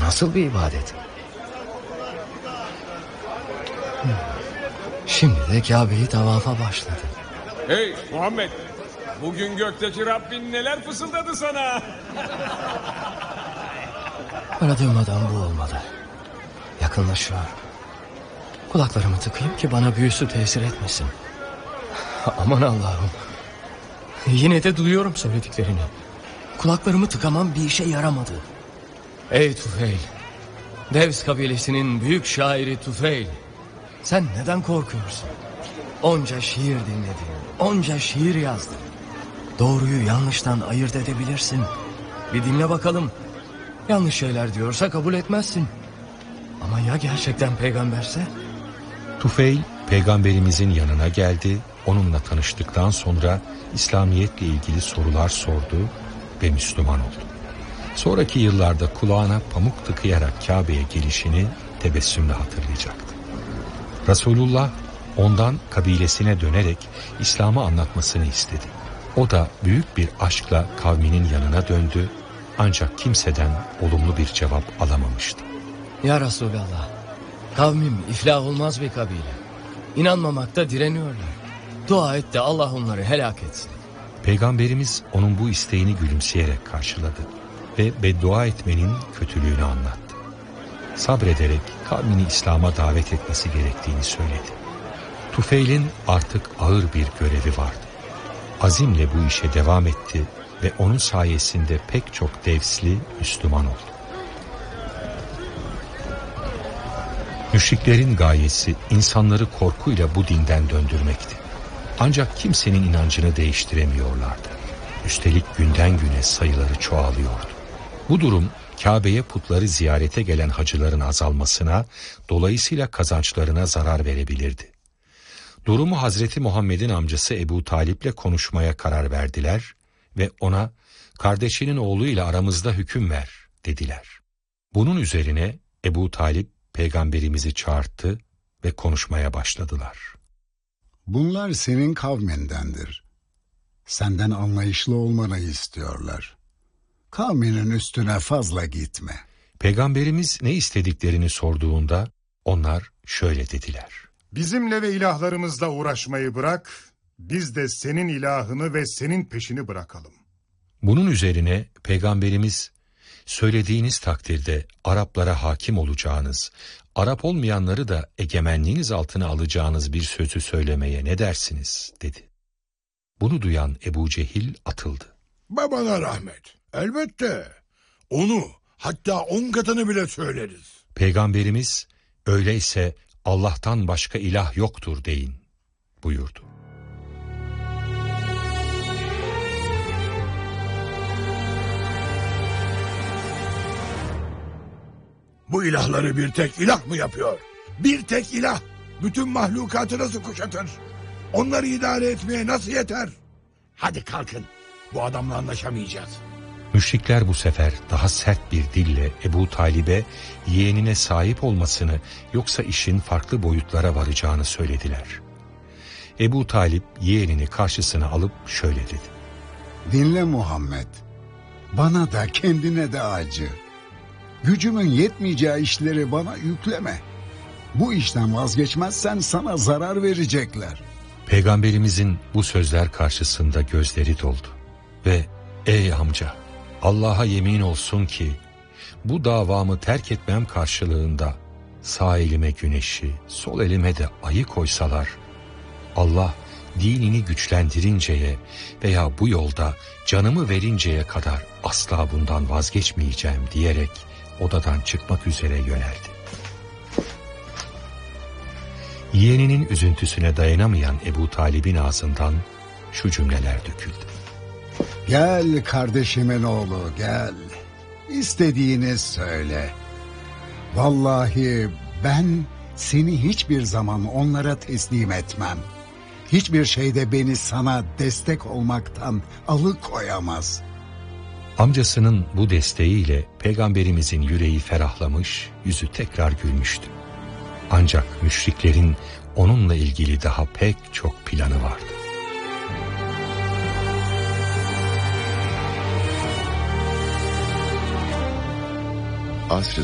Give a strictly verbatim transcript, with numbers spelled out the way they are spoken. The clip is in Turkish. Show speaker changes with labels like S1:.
S1: nasıl bir ibadet? Şimdi de Kabe'yi tavafa başladı.
S2: Hey Muhammed, bugün gökteki Rabbin neler fısıldadı sana?
S1: Aradığım adam bu olmalı. Yakınlaşıyor. Kulaklarımı tıkayım ki bana büyüsü tesir etmesin. Aman Allah'ım. Yine de duyuyorum söylediklerini. Kulaklarımı tıkamam bir işe yaramadı. Ey Tufeil, Devs kabilesinin büyük şairi Tufeil, sen neden korkuyorsun? Onca şiir dinledin, onca şiir yazdın. Doğruyu yanlıştan ayırt edebilirsin. Bir dinle bakalım. Yanlış şeyler diyorsa kabul etmezsin. Ama ya gerçekten peygamberse?
S3: Tufeil peygamberimizin yanına geldi. Onunla tanıştıktan sonra İslamiyetle ilgili sorular sordu ve Müslüman oldu. Sonraki yıllarda kulağına pamuk tıkayarak Kabe'ye gelişini tebessümle hatırlayacaktı. Resulullah ondan kabilesine dönerek İslam'ı anlatmasını istedi. O da büyük bir aşkla kavminin yanına döndü, ancak kimseden olumlu bir cevap alamamıştı.
S1: Ya Resulallah, kavmim iflah olmaz bir kabile. İnanmamakta direniyorlar. Dua et de Allah onları helak etsin.
S3: Peygamberimiz onun bu isteğini gülümseyerek karşıladı ve beddua etmenin kötülüğünü anlattı. Sabrederek kavmini İslam'a davet etmesi gerektiğini söyledi. Tufeil'in artık ağır bir görevi vardı. Azimle bu işe devam etti ve onun sayesinde pek çok Devsli Müslüman oldu. Müşriklerin gayesi insanları korkuyla bu dinden döndürmekti. Ancak kimsenin inancını değiştiremiyorlardı. Üstelik günden güne sayıları çoğalıyordu. Bu durum Kabe'ye putları ziyarete gelen hacıların azalmasına, dolayısıyla kazançlarına zarar verebilirdi. Durumu Hazreti Muhammed'in amcası Ebu Talip'le konuşmaya karar verdiler ve ona kardeşinin oğluyla aramızda hüküm ver dediler. Bunun üzerine Ebu Talip peygamberimizi çağırttı ve konuşmaya başladılar.
S4: Bunlar senin kavmindendir. Senden anlayışlı olmanı istiyorlar. Kavminin üstüne fazla gitme.
S3: Peygamberimiz ne istediklerini sorduğunda onlar şöyle dediler.
S5: Bizimle ve ilahlarımızla uğraşmayı bırak, biz de senin ilahını ve senin peşini bırakalım.
S3: Bunun üzerine Peygamberimiz, söylediğiniz takdirde Araplara hakim olacağınız, Arap olmayanları da egemenliğiniz altına alacağınız bir sözü söylemeye ne dersiniz dedi. Bunu duyan Ebu Cehil atıldı.
S6: Babana rahmet. Elbette. Onu, hatta on katını bile söyleriz.
S3: Peygamberimiz, öyleyse Allah'tan başka ilah yoktur deyin buyurdu.
S6: Bu ilahları bir tek ilah mı yapıyor? Bir tek ilah bütün mahlukatı nasıl kuşatır? Onları idare etmeye nasıl yeter? Hadi kalkın, bu adamla anlaşamayacağız.
S3: Müşrikler bu sefer daha sert bir dille Ebu Talib'e yeğenine sahip olmasını, yoksa işin farklı boyutlara varacağını söylediler. Ebu Talip yeğenini karşısına alıp şöyle dedi.
S4: Dinle Muhammed, bana da kendine de acı. Gücümün yetmeyeceği işleri bana yükleme. Bu işten vazgeçmezsen sana zarar verecekler.
S3: Peygamberimizin bu sözler karşısında gözleri doldu ve ey amca, Allah'a yemin olsun ki bu davamı terk etmem karşılığında sağ elime güneşi, sol elime de ayı koysalar, Allah dinini güçlendirinceye veya bu yolda canımı verinceye kadar asla bundan vazgeçmeyeceğim diyerek odadan çıkmak üzere yöneldi. Yeğeninin üzüntüsüne dayanamayan Ebu Talib'in ağzından şu cümleler döküldü.
S4: Gel kardeşimin oğlu gel. İstediğini söyle. Vallahi ben seni hiçbir zaman onlara teslim etmem. Hiçbir şeyde beni sana destek olmaktan alıkoyamaz.
S3: Amcasının bu desteğiyle Peygamberimizin yüreği ferahlamış, yüzü tekrar gülmüştü. Ancak müşriklerin onunla ilgili daha pek çok planı vardı.
S7: Asr-ı